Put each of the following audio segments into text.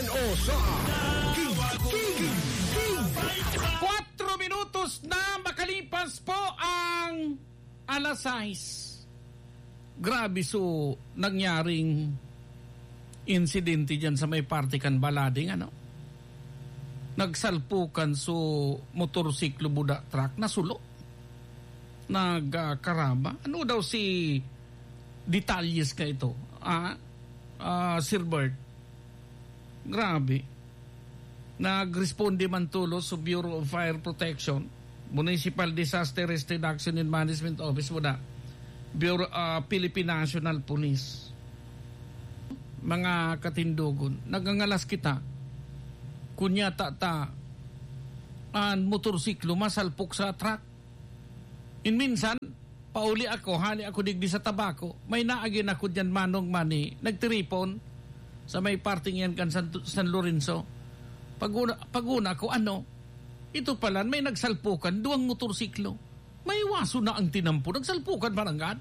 o sa King. 4 minutos na makalipas po ang alas 6. Grabe so nangyaring insidente dyan sa may Partikan Balading, ano? Nagsalpukan so motorsiklo buda truck na sulo. Nagkarama. Ano daw si detalyes ka ito? Sir Bert. Grabe. Nagresponde man tulo sa Bureau of Fire Protection, Municipal Disaster Risk Reduction and Management Office mo na, Bureau, Philippine National Police. Mga katindugon, nagangalas kita, kunyata ang motorsiklo masalpok sa truck. Minsan, pauli ako, hali ako digdi sa tabako, may naagin ako dyan manong mani, nagtiripon sa may parting yan kan San Lorenzo. Paguna ko, ito pala, may nagsalpukan, 2 motorsiklo. May waso na ang tinampo, nagsalpukan paranggan.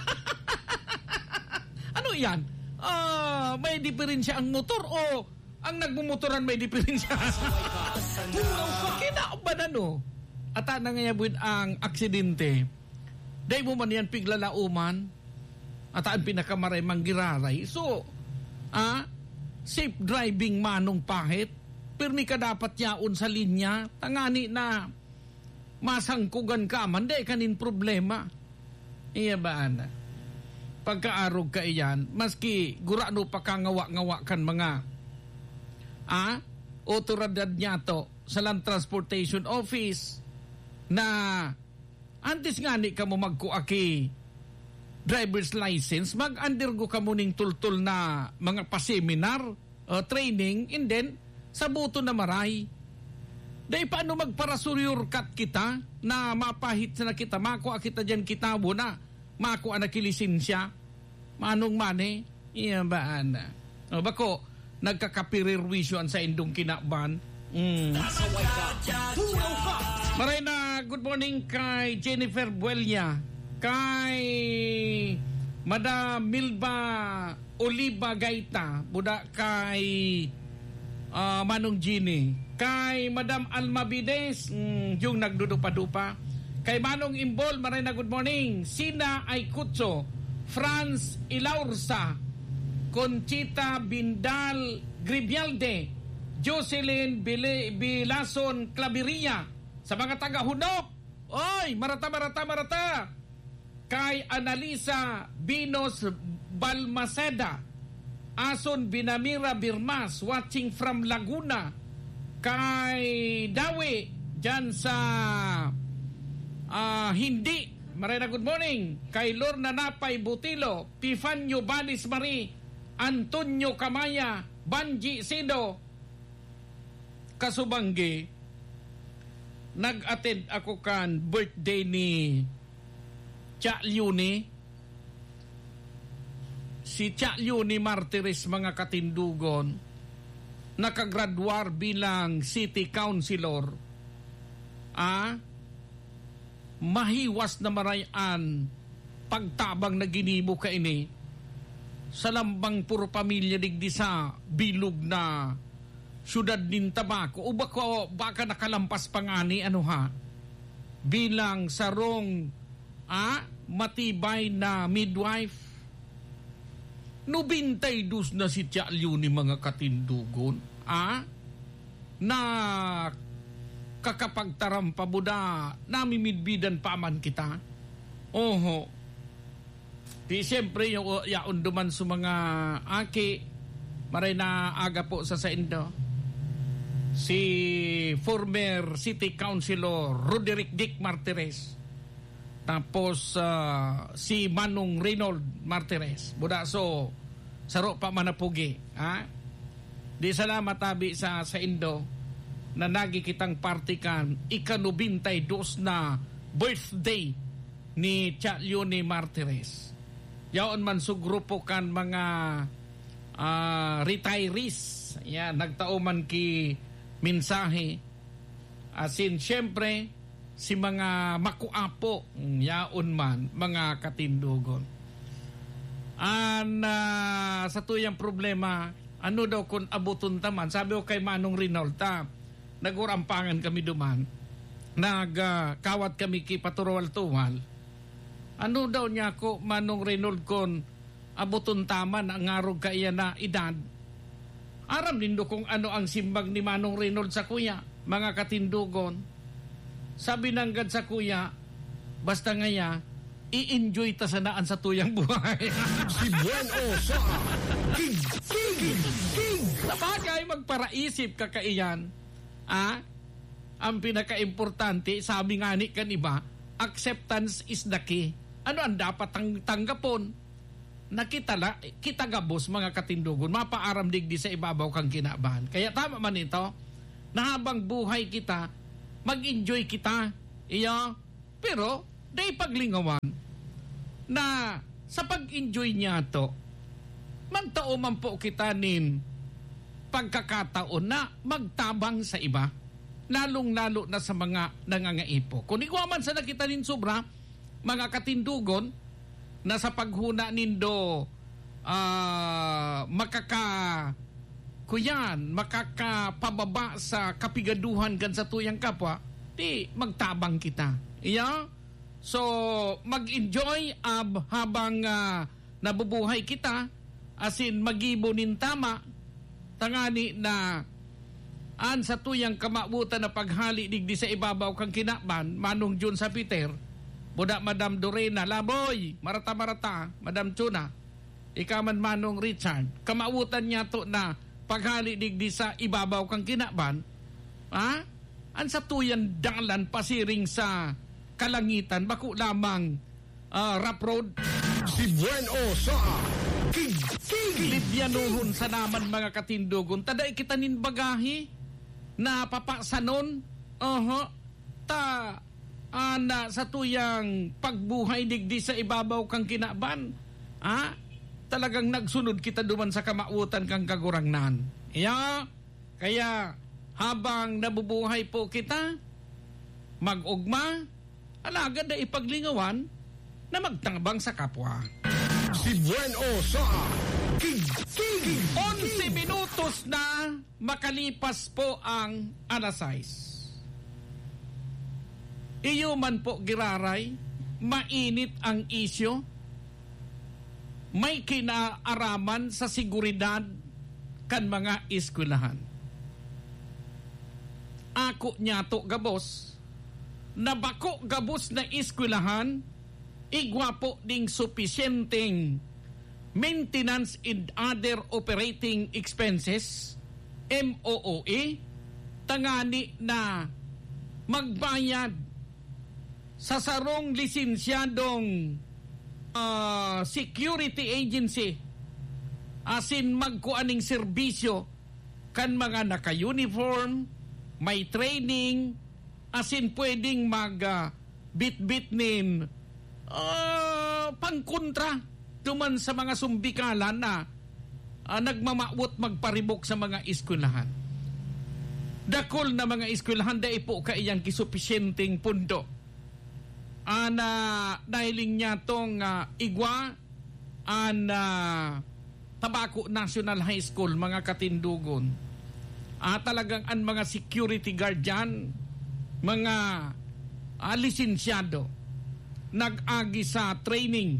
Ano yan? May diferensya ang motor o ang nagmumotoran may diferensya? Kinauban At nangyayabun ang aksidente. Dahil mo man yan piglalauman at ang pinakamaray manggiraray. So, safe driving manong pahit. Pirmi ka dapat yaon sa linya. Tangani na masangkugan ka man. Dahil kanin problema. Iya ba, ana? Pagkaarog ka iyan, maski gurano pa ka ngawa-ngawa kan mga otoridad niya to sa Land Transportation Office na antes nga ni ka mo magkuaki driver's license, mag-undergo ka muning tultul na mga paseminar, training, and then sa buto na maray. Dahil paano magparasuryurkat kita na mapahit na kita, makuha kita dyan kitabo na makuha na kilisensya, manong mani, iya ba, ana? Bako, nagkakapirirwisyoan sa indong kinaban. Maray na good morning kay Jennifer Buelia, kay Madam Milba Oliva Gaita, buda kay Manong Gini, kay Madam Alma Bides, yung nagdudupa-dupa, kay Manong Imbol, maray na good morning, Sina Aykutso, Franz Ilaursa, Conchita Bindal Gribialde, Jocelyn Bilason Claveria, sa mga taga-Hunok, oy, marata. Kay Analisa Binos Balmaceda, Ason Binamira Birmas, watching from Laguna, kay Dawi, dyan sa Hindi, marina good morning, kay Lorna Napay Butilo, Pifanyo Balis Marie, Antonio Kamaya, Banji Sido, Kasubanggi. Nag-attend ako kan birthday ni Cha Liuni. Si Cha Liuni Martires, mga katindugon, nakagraduar bilang city councilor. Mahiwas na marayan pagtabang na ginimo ka ini sa lambang puro pamilya digdi sa bilog na syudad nin Tabaco. O baka nakalampas pangani bilang sarong matibay na midwife. 92 na si Tia Liuni, mga katindugon, na kakapagtarampa buda, namimidbidan pa man kita. Oho. Di siyempre yung yaon duman sa mga aki, maray na aga po sa Saindo, si former city councilor Roderick Dick Martires, tapos si Manong Reynold Martires, buda so saro pa manapugi. Di salamat tabi sa Saindo na nagikitang partikan ika-92 na birthday ni Cha Liuni Martires. Yaon man sa grupo kan mga retirees, nagtao man ki mensahe, asin syempre si mga makuapo, yaon man mga katindugon. Sa tuyang problema, ano daw kung abuton taman. Sabi ko kay Manong Rinalta, nagurampangan kami duman, nagkawat kami ki Paturawal-tuwal. Ano daw niya ko, Manong Reynold, kung abuton taman ang ngarog kaya na edad. Aram nindo kung ano ang simbag ni Manong Reynold sa kuya, mga katindugon. Sabi nanggad sa kuya, basta ngaya, i-enjoy ta sanaan sa tuyang buhay. Si Bueno sa King. Sabagay, magparaisip ka kaiyan. Ang pinaka-importante, sabi nga ni kaniba, acceptance is the key. Ano ang dapat tanggapon? Na kita gabos mga katindugon, mapaaram digdi sa ibabaw kang kinabahan. Kaya tama man ito, na habang buhay kita, mag-enjoy kita. Pero, day paglingawan, na sa pag-enjoy niya to, magtao man po kita nin pagkakataon na magtabang sa iba, lalong-lalo na sa mga nangangaipo. Kung ikaw man sa nakita nin sobra, mga katindugon, na sa paghuna nindo makakapababa sa kapigaduhan kan sa tuyang kapwa, di magtabang kita. So, mag-enjoy habang nabubuhay kita, asin magibonin tama, tangani na sa tuyang kamabutan na paghali digdi sa ibabaw kang kinaban, Manong Jun sa Peter, Buda Madam Dorena, Laboy, Marata, Madam Chuna, ikaman Manong Richard, kamautan niya to na paghali digdi sa ibabaw kang kinaban, an sa tuyan dalan pasiring sa kalangitan, baku lamang rap road. Si Bueno sa King. Libyanuhon sa naman mga katindugon, taday kita nin bagahi na papasanon, na sa tuyang pagbuhay digdi sa ibabaw kang kinaban, talagang nagsunod kita duman sa kamautan kang kagurangnan. Kaya habang nabubuhay po kita, mag-ugma, alagad na ipaglingawan na magtangbang sa kapwa. Si Bueno sa King. 11 minutos na makalipas po ang alas 6. Iyo man po giraray, mainit ang isyo, may kinaaraman sa seguridad kan mga eskwelahan. Ako niya to gabos, nabako gabos na eskwelahan, igwa po ding sufisyenteng maintenance and other operating expenses, MOOE, tangani na magbayad sa sarong lisensyadong security agency, asin magkuaning serbisyo kan mga naka-uniform, may training, asin pwedeng bit-bit nin pangkontra duman sa mga sumbikalan na nagmamawot magparibok sa mga eskwelahan. Dakol na mga eskwelahan dahil po kaiyang kisupisyenteng pundo. Dahiling niya tong igwa Tabaco National High School, mga katindugon. Talagang ang mga security guard dyan, mga lisensyado, nag-agi sa training,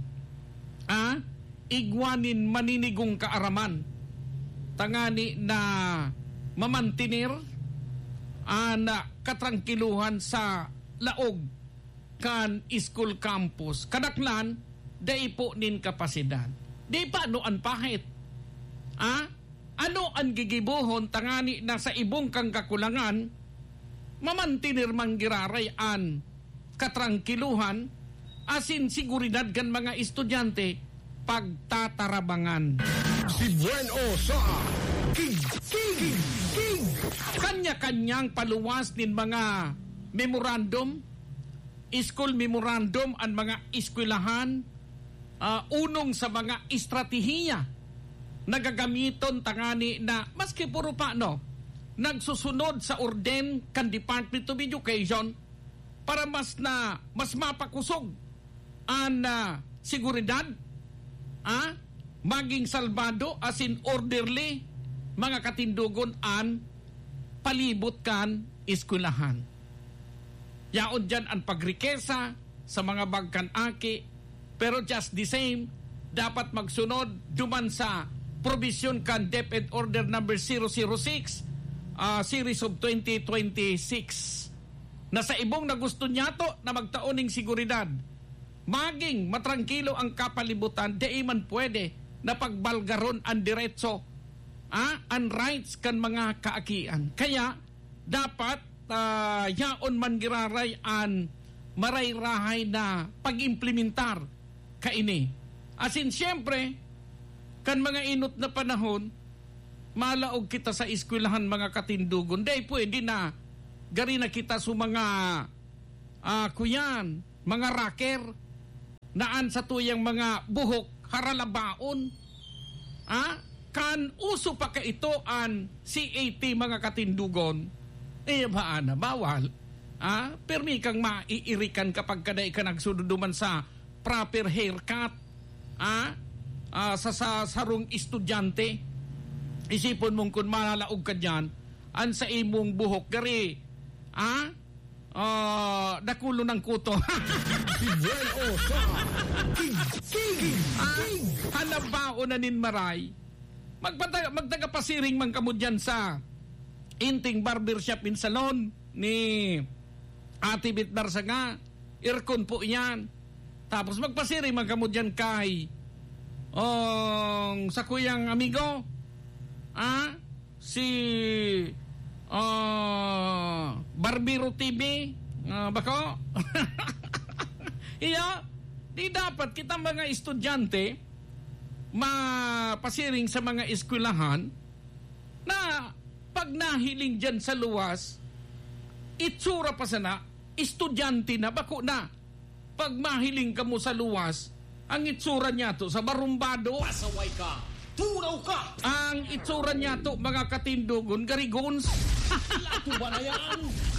igwanin maninigong kaaraman, tangani na mamantinir na katrangkiluhan sa laog kan school campus. Kadaklan, dai po nin kapasidad. Di pa ano ang pahit? Ano ang gigibuhon tangani na sa ibong kang kakulangan, mamantinir manggiraray an katrangkiluhan, asin seguridad kan mga estudyante, pagtatarabangan. Si Bueno sa King. Kanya-kanyang paluwas nin mga memorandum, school memorandum ang mga eskwelahan, unong sa mga estratehiya nagagamiton tangani na maski puro nagsusunod sa orden kan Department of Education para mas mapakusog ang seguridad, maging salbado asin orderly mga katindugon an palibot kan eskwelahan. Yaon dyan ang pagrikesa sa mga bagkan aki, pero just the same, dapat magsunod duman sa provision kan DepEd Order number 006 series of 2026 na sa ibong na gusto niya to na magtaoning seguridad, maging matrangkilo ang kapalibutan, di man pwede na pagbalgaron ang diretso, ang rights kan mga kaakian. Kaya dapat yaon man giraray an marayrahay na pag-implementar kaini. Asin siyempre, kan mga inot na panahon, malaog kita sa eskwelahan mga katindugon. Day pwede na gari na kita sa mga kuyan, mga raker, naan sa tuyang mga buhok, haralabaon. Kan uso pa ka ito an CAT mga katindugon. Ba na, bawal. Permi kang maiirikan kapag kaday ka nagsududuman sa proper haircut. Sa sarong estudyante. Isipon mong kung malalaog ka dyan, an sa imong buhok, gari, dakulo ng kuto. Si Bueno sa Hanabao na nin maray. Magtagapasiring man kamo dyan sa inting barbershop in salon ni Ate Bitnar nga. Aircon po yan. Tapos magpasiring man kamo dyan kay sa kuyang amigo. Si Barbero TV bako. Iya, di dapat kita mga estudyante mapasiring sa mga eskwelahan na pag nahiling dyan sa luwas, itsura pa sana, estudyante na, bako na. Pag mahiling ka mo sa luwas, ang itsura niya to sa barumbado. Pasaway ka! Tunaw ka! Ang itsura niya to, mga katindugon, garigons. Lato ba na yan?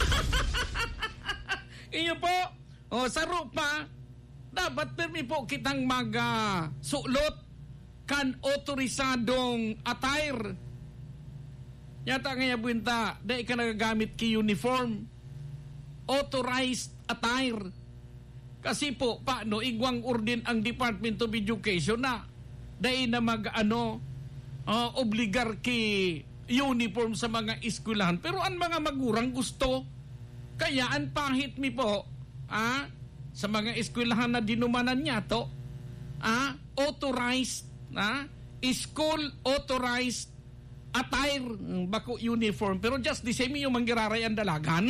Iyo po, sa rupa, dapat permi po kitang sulot kan otorisadong attire. Yata nga buwinta, dahil ka nagagamit ki uniform. Authorized attire. Kasi po, paano, igwang urdin ang Department of Education na dahil na obligar ki uniform sa mga eskwelahan. Pero ang mga magurang gusto, kaya ang pahit mi po, sa mga eskwelahan na dinumanan niya to, authorized, school authorized attire, bako uniform. Pero just the same yung manggiraray ang dalagan.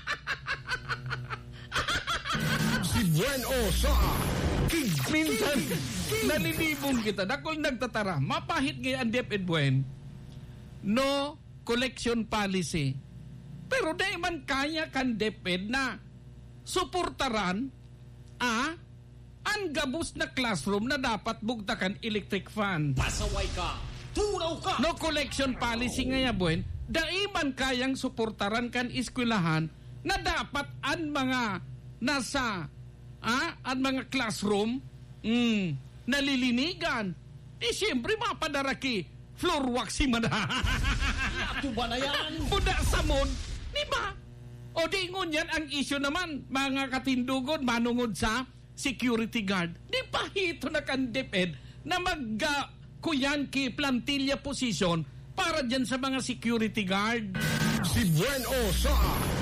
Si Bueno sa Minsan, nalilibong kita. Dakol nagtatara. Mapahit ngayon ang DepEd Buen. No collection policy. Pero di man kaya kan DepEd na suportaran ang gabus na classroom na dapat bugtakan electric fan. Pasaway ka! Tunaw ka! No collection policy ngayon, Buen. Di man kayang suportaran kan eskwelahan na dapat ang mga nasa ang mga classroom nalilinigan. Siyempre mapadaraki floor waxing man. Lato ba na yan? Buda sa mon, di ba? O di ngon yan ang issue naman, mga katindugon, manungod sa security guard. Di pa hito na kan DepEd na kuyan ki plantilla position para dyan sa mga security guard. Si Bueno sa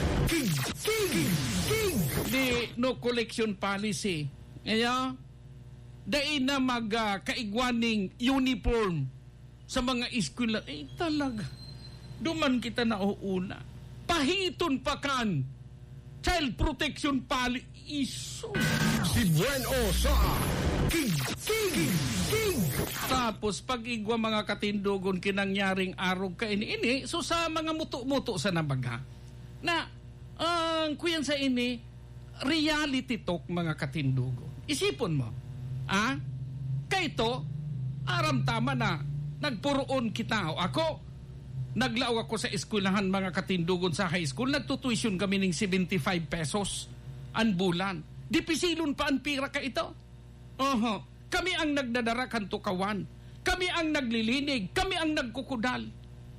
Di no collection policy. Kaya, dahil na kaigwaning uniform sa mga eskwela, talaga, duman kita na uuna. Pahiton pa kan child protection policy. Si Bueno sa Tapos pag-igwa mga katindugon kinangyaring arog ka ini, so sa mga muto-muto sa nabaga. Na, kuyan sa ini, reality talk mga katindugon. Isipon mo, kaito, aram tama na, nagpuroon kita o ako, naglaw ako sa eskwelahan mga katindugon sa high school, nagtutuition kami ng 75 pesos ang bulan. Dipisilon pa ang pira ka ito. Kami ang nagdadara kan tukawan. Kami ang naglilinig. Kami ang nagkukudal.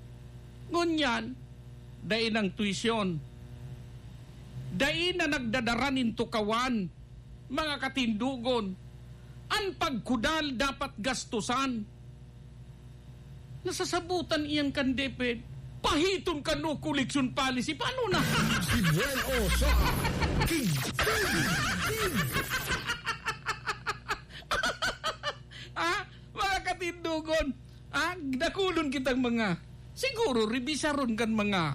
Ngunyan, dain ang tuisyon. Dain na nagdadaranin tukawan, mga katindugon. Ang pagkudal dapat gastusan. Nasasabutan iyan kan DepEd. Pahiton ka no collection policy. Paano na? Si Buen Osa. King. Mga katindugon. Dakulon kitang mga. Siguro, rebisaron kan mga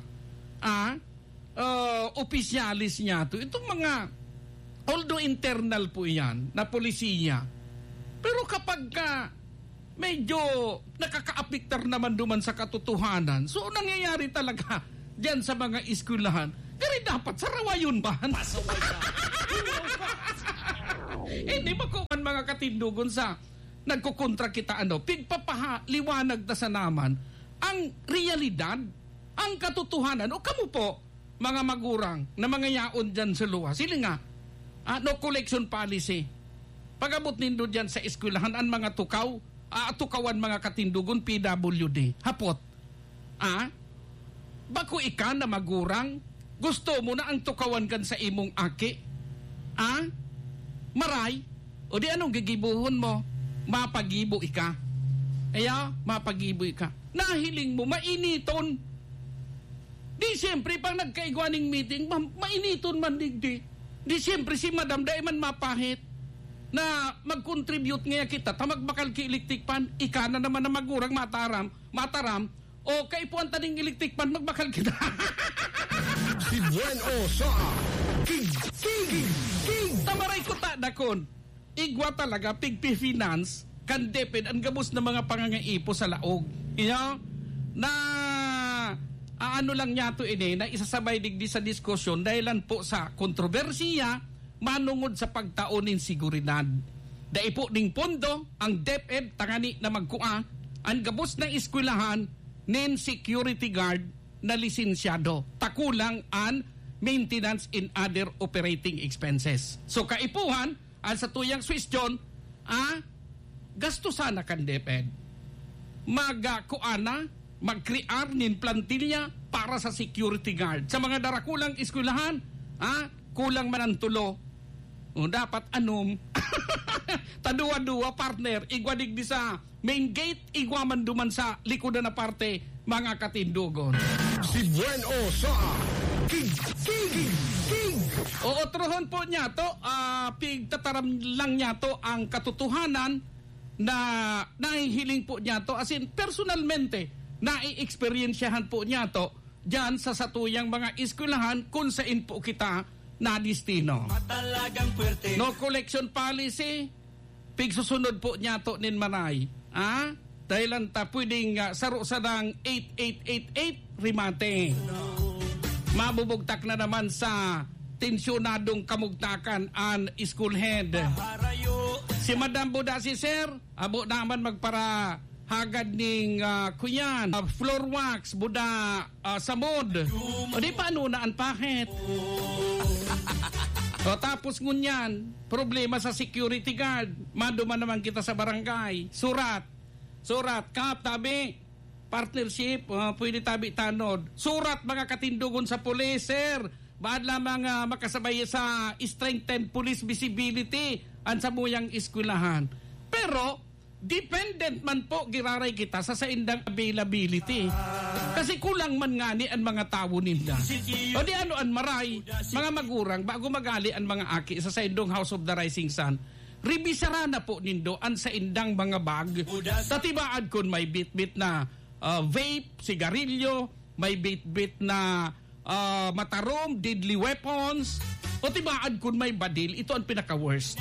opisyalis niya to. Itong mga, although internal po yan, na polisiya. Pero kapag medyo nakaka-apiktar naman duman sa katotohanan, so nangyayari talaga dyan sa mga eskwelahan, kaya dapat sarawayon ba? Pasaway ka. Tunaw ka. Hindi ba kung mga katindugon sa nagkukontra kita pigpapahaliwanag ta sa naman ang realidad, ang katotohanan. O kamo po, mga magurang na mga yaon dyan sa luwa, sila nga, no collection policy. Pag-abot nindo dyan sa eskwelahan, ang mga tukawan mga katindugon, PWD. Hapot. Bako ika na magurang, gusto mo na ang tukawan kan sa imong aki? Maray? O di anong gigibuhon mo? Mapagibo ika. Mapagibo ika. Nahiling mo, mainiton. Di siyempre, pag nagkaigwaning meeting, mainiton man digdi. Di siyempre, si Madam Day man mapahit na mag-contribute ngayon kita, tamagbakal ki electric pan, ika na naman na magurang mataram, o kaipuan taning electric pan, magbakal kita. Si Buen Osa. King. Tamaray ko dakon. Igwa talaga, pigpi finance, kan DepEd, ang gabos na mga pangangaipo sa laog. Na ano lang niya to na isasabay digdi sa diskusyon dahilan po sa kontrobersiya, manungod sa pagtaonin seguridad. Dai po ning pondo, ang DepEd tangani na magkua, ang gabos ng eskwelahan, nin security guard na lisensyado. Takulang an maintenance in other operating expenses. So kaipuhan, ang sa tuyang question, gasto sana kan DepEd. Magkuana, mag-crear nin plantilya para sa security guard. Sa mga darakulang eskwelahan, kulang man ang tulo. O dapat taduwa-duwa partner, igwadig di sa main gate, igwaman duman sa likodan na parte, mga katindugon. Si Buen Osa. King. O otrohon po niya to, pigtataram lang niya to ang katotohanan na nahihiling po niya to, as in personalmente, nai-experiensyahan po niya to dyan sa satuyang mga eskwelahan kung saan po kita na destino. No collection policy, pigsusunod po niya to nin manay. Dahilan ta pwedeng saro sa ng 8888 rimate. Mabubugtak na naman sa tensyonadong kamugtakan ang school head. Si Madam Budasi, sir, abo naman magpara hagad ning kuyan, floor wax, buda samod. O di paano na ang pahit? O tapos ngunyan, problema sa security guard. Maduman naman kita sa barangay. Surat, kap, tabi, partnership, pwede tabi tanod. Surat mga katindugon sa police, sir. Baad lamang makasabay sa strengthened police visibility ang samuyang eskwelahan. Pero, dependent man po giraray kita sa saindang availability. Kasi kulang man nga ni ang mga tao ninda. O di ano ang maray, mga magurang, bago magali ang mga aki sa saindong House of the Rising Sun, ribisara na po nindo ang saindang mga bag. Tatibaan kun may bit-bit na vape, sigarilyo, may bit-bit na matarom, deadly weapons, o tibaan kun may badil, ito ang pinaka-worst.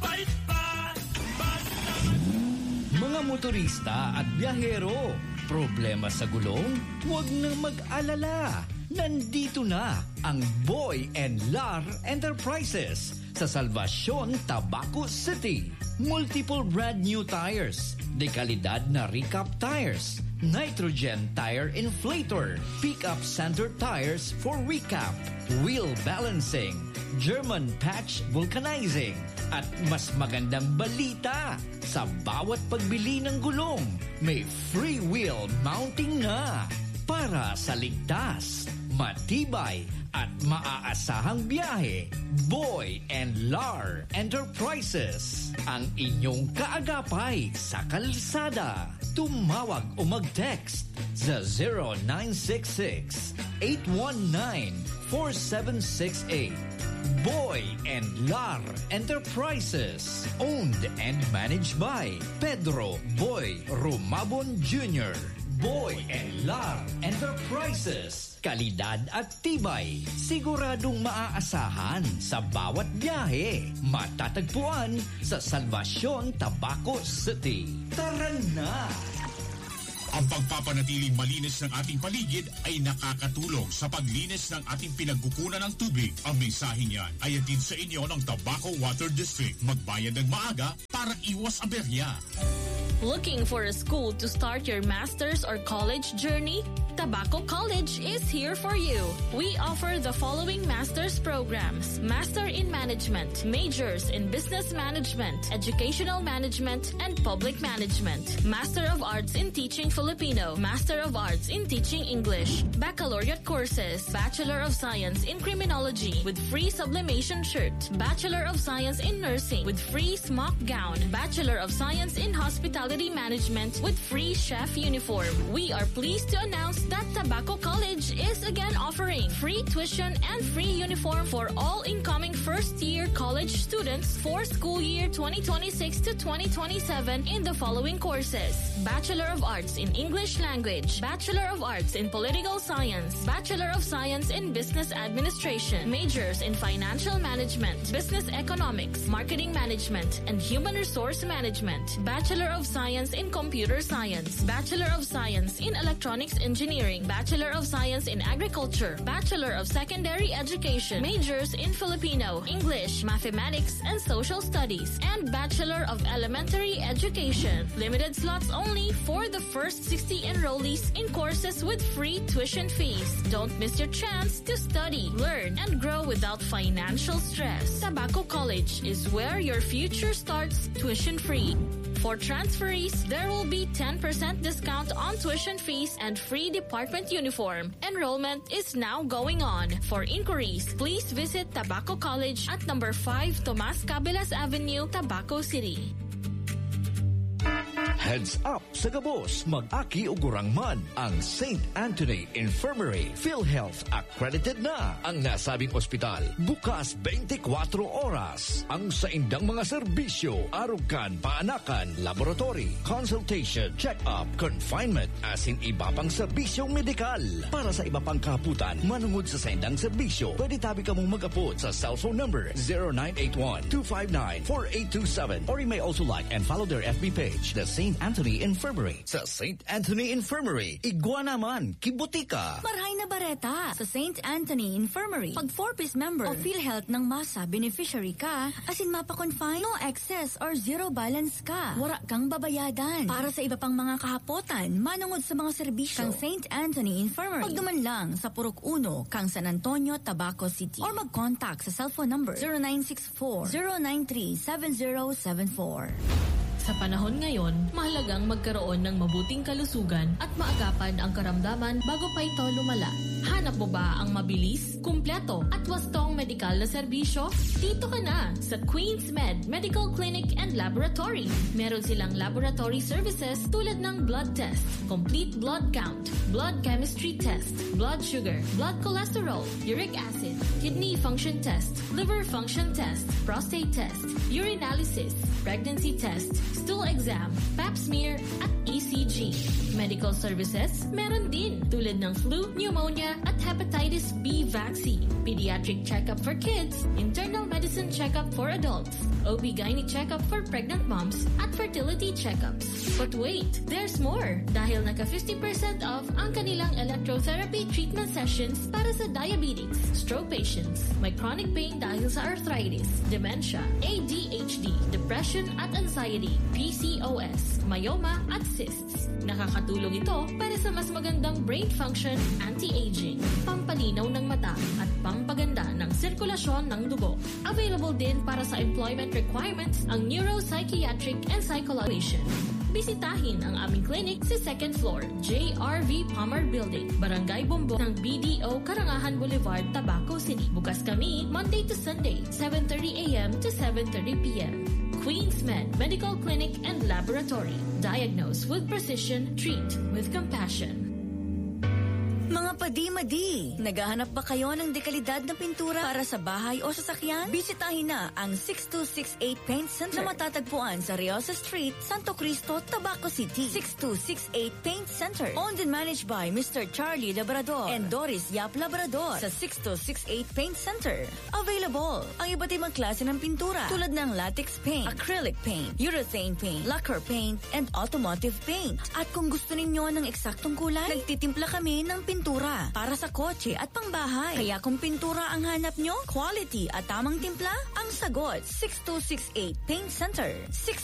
Mga motorista at biyahero, problema sa gulong? Huwag nang mag-alala. Nandito na ang Boy and Lar Enterprises sa Salvacion, Tabaco City. Multiple brand new tires, dekalidad na recap tires, nitrogen tire inflator, pickup center tires for recap, wheel balancing, German patch vulcanizing, at mas magandang balita, sa bawat pagbili ng gulong, may free wheel mounting na. Para para sa ligtas, matibay at maaasahang biyahe. Boy and Lar Enterprises, ang inyong kaagapay sa kalsada. Tumawag o mag-text sa 0966-819-4768. Boy and Lar Enterprises, owned and managed by Pedro Boy Rumabon Jr. Boy and Lar Enterprises, kalidad at tibay, siguradong maaasahan sa bawat biyahe. Matatagpuan sa Salvacion, Tabaco City. Tara na! Ang pagpapanatiling malinis ng ating paligid ay nakakatulong sa paglinis ng ating pinagkukunan ng tubig. Ang mensahe niyan ay hatid sa inyo ng Tabaco Water District. Magbayad ng maaga para iwas aberya. Looking for a school to start your master's or college journey? Tabaco College is here for you. We offer the following master's programs: Master in Management, Majors in Business Management, Educational Management, and Public Management, Master of Arts in Teaching Filipino, Master of Arts in Teaching English, Baccalaureate courses, Bachelor of Science in Criminology with free sublimation shirt, Bachelor of Science in Nursing with free smock gown, Bachelor of Science in Hospitality Management with free chef uniform. We are pleased to announce that Tabaco College is again offering free tuition and free uniform for all incoming first-year college students for school year 2026 to 2027 in the following courses: Bachelor of Arts in English Language, Bachelor of Arts in Political Science, Bachelor of Science in Business Administration, Majors in Financial Management, Business Economics, Marketing Management, and Human Resource Management, Bachelor of Science in Computer Science, Bachelor of Science in Electronics Engineering, Bachelor of Science in Agriculture, Bachelor of Secondary Education, Majors in Filipino, English, Mathematics, and Social Studies, and Bachelor of Elementary Education. Limited slots only for the first 60 enrollees in courses with free tuition fees. Don't miss your chance to study, learn, and grow without financial stress. Tabaco College is where your future starts tuition-free. For transferees, there will be 10% discount on tuition fees and free department uniform. Enrollment is now going on. For inquiries, please visit Tabaco College at number 5 Tomas Cabelas Avenue, Tabaco City. Heads up sa gabos, mag-aki o gurangman ang St. Anthony Infirmary. PhilHealth accredited na ang nasabing ospital. Bukas 24 oras. Ang saindang mga serbisyo, arugan, paanakan, laboratory, consultation, check-up, confinement, asin iba pang serbisyong medikal. Para sa iba pang kaputan, manungod sa saindang serbisyo, pwede tabi ka mong mag-apod sa cellphone number 0981-259-4827, or you may also like and follow their FB page, the St. Anthony Infirmary. Sa St. Anthony Infirmary, igwa naman, kibutika. Marhay na bareta sa St. Anthony Infirmary. Pag 4-piece member o PhilHealth ng masa beneficiary ka, asin mapa-confine, no excess or zero balance ka. Wala kang babayadan. Para sa iba pang mga kahapotan, manungod sa mga serbisyo kang St. Anthony Infirmary. Pagduman lang sa Purok 1, kang San Antonio, Tabaco City. Or mag-contact sa cellphone number 0964-093-7074. Sa panahon ngayon, mahalagang magkaroon ng mabuting kalusugan at maagapan ang karamdaman bago pa ito lumala. Hanap mo ba ang mabilis, kumpleto at wastong medikal na serbisyo? Dito ka na sa Queen's Med Medical Clinic and Laboratory. Meron silang laboratory services tulad ng blood test, complete blood count, blood chemistry test, blood sugar, blood cholesterol, uric acid, kidney function test, liver function test, prostate test, urinalysis, pregnancy test, stool exam, pap smear, at ECG. Medical services, meron din tulad ng flu, pneumonia, at hepatitis B vaccine, pediatric checkup for kids, internal medicine checkup for adults, OB-GYN checkup for pregnant moms, at fertility checkups. But wait, there's more! Dahil naka 50% off ang kanilang electrotherapy treatment sessions para sa diabetics, stroke patients, may chronic pain dahil sa arthritis, dementia, ADHD, depression at anxiety, PCOS, myoma at cysts. Nakakatulong ito para sa mas magandang brain function, anti-aging, pampalinaw ng mata, at pampaganda ng sirkulasyon ng dugo. Available din para sa employment requirements ang neuropsychiatric and psychological. bisitahin ang aming clinic sa 2nd floor, JRV Palmer Building, Barangay Bombo ng BDO Karangahan Boulevard, Tabaco City. Bukas kami Monday to Sunday, 7:30 a.m. to 7:30 p.m. Queen's Med Medical Clinic and Laboratory. Diagnose with precision, treat with compassion. Mga padi-madi, naghahanap ba kayo ng dekalidad na pintura para sa bahay o sasakyan? Bisitahin na ang 6268 Paint Center na matatagpuan sa Riosa Street, Santo Cristo, Tabaco City. 6268 Paint Center, owned and managed by Mr. Charlie Labrador and Doris Yap Labrador sa 6268 Paint Center. Available ang iba't ibang klase ng pintura tulad ng latex paint, acrylic paint, urethane paint, lacquer paint, and automotive paint. At kung gusto ninyo ng eksaktong kulay, nagtitimpla kami ng pintura para sa kotse at pangbahay. Kaya kung pintura ang hanap nyo, quality at tamang timpla ang sagot. 6268 Paint Center.